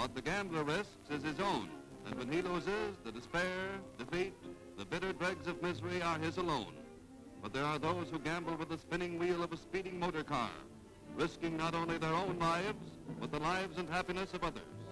What the gambler risks is his own, and when he loses, the despair, defeat, the bitter dregs of misery are his alone. But there are those who gamble with the spinning wheel of a speeding motor car, risking not only their own lives, but the lives and happiness of others.